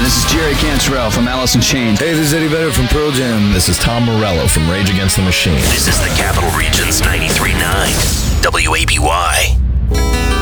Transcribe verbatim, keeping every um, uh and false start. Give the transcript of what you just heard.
This is Jerry Cantrell from Alice in Chains. Hey, this is Eddie Vedder from Pearl Jam. This is Tom Morello from Rage Against the Machine. This is the Capital Region's ninety-three point